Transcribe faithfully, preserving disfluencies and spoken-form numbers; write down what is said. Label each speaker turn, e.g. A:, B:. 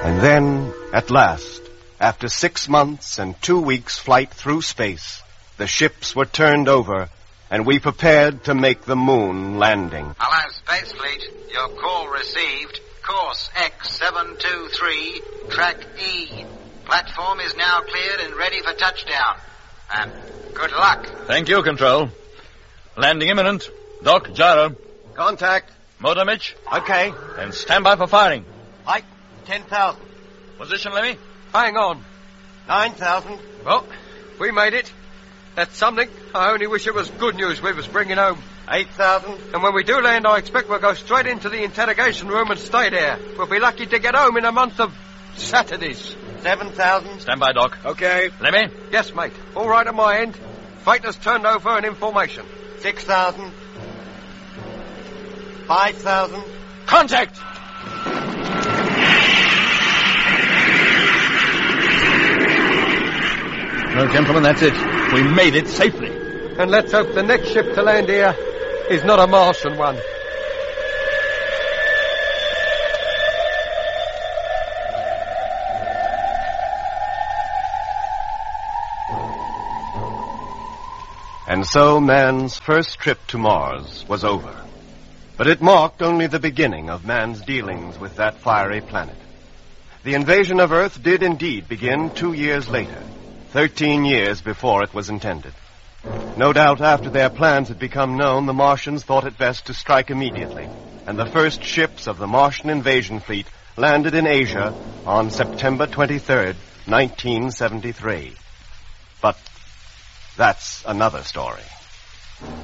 A: And then, at last, after six months and two weeks' flight through space, the ships were turned over, and we prepared to make the moon landing.
B: Hello, Space Fleet. Your call received. Course X seven two three, track E. Platform is now cleared and ready for touchdown. And good luck.
C: Thank you, Control. Landing imminent. Doc, gyro.
A: Contact.
C: Motor, Mitch.
A: Okay.
C: And stand by for firing.
A: Height, ten thousand.
C: Position, Lemmy.
D: Hang on.
A: nine thousand.
D: Well, we made it. That's something. I only wish it was good news we was bringing home.
A: eight thousand.
D: And when we do land, I expect we'll go straight into the interrogation room and stay there. We'll be lucky to get home in a month of Saturdays.
A: seven thousand.
C: Stand by, Doc.
A: Okay.
C: Lemmy.
D: Yes, mate. All right on my end. Fate has turned over an information.
A: six thousand. five thousand.
C: Contact! Well, gentlemen, that's it. We made it safely.
D: And let's hope the next ship to land here is not a Martian one.
A: And so man's first trip to Mars was over. But it marked only the beginning of man's dealings with that fiery planet. The invasion of Earth did indeed begin two years later, thirteen years before it was intended. No doubt after their plans had become known, the Martians thought it best to strike immediately, and the first ships of the Martian invasion fleet landed in Asia on September twenty-third, nineteen seventy-three. But that's another story.